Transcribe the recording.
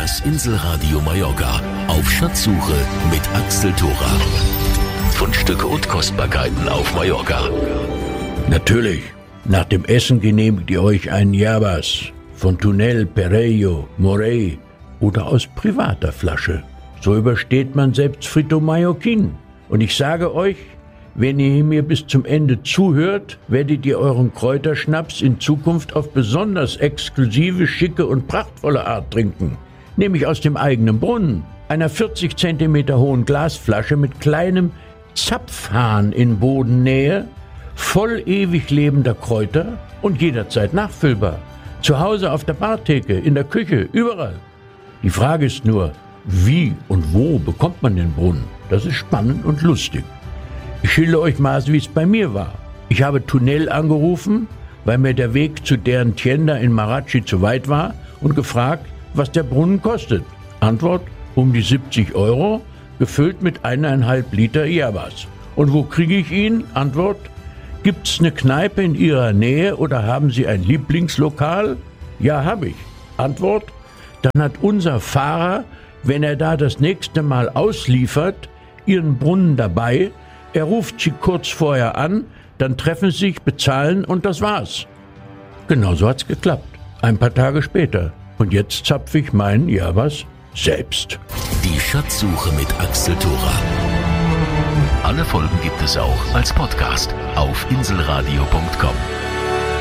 Das Inselradio Mallorca auf Schatzsuche mit Axel Thora. Fundstücke und Kostbarkeiten auf Mallorca. Natürlich, nach dem Essen genehmigt ihr euch einen Yabas von Tunel, Perello, Morey oder aus privater Flasche. So übersteht man selbst Frito Mallorquin. Und ich sage euch, wenn ihr mir bis zum Ende zuhört, werdet ihr euren Kräuterschnaps in Zukunft auf besonders exklusive, schicke und prachtvolle Art trinken. Nämlich aus dem eigenen Brunnen, einer 40 cm hohen Glasflasche mit kleinem Zapfhahn in Bodennähe, voll ewig lebender Kräuter und jederzeit nachfüllbar. Zu Hause auf der Bartheke, in der Küche, überall. Die Frage ist nur, wie und wo bekommt man den Brunnen? Das ist spannend und lustig. Ich schildere euch mal, wie es bei mir war. Ich habe Tunel angerufen, weil mir der Weg zu deren Tienda in Marachi zu weit war und gefragt, was der Brunnen kostet. Antwort, um die 70 €, gefüllt mit 1,5 Liter Yabas. Und wo kriege ich ihn? Antwort, gibt's eine Kneipe in Ihrer Nähe oder haben Sie ein Lieblingslokal? Ja, habe ich. Antwort, dann hat unser Fahrer, wenn er da das nächste Mal ausliefert, Ihren Brunnen dabei. Er ruft Sie kurz vorher an, dann treffen Sie sich, bezahlen und das war's. Genau so hat's geklappt. Ein paar Tage später. Und jetzt zapfe ich meinen Yabas selbst. Die Schatzsuche mit Axel Thora. Alle Folgen gibt es auch als Podcast auf inselradio.com.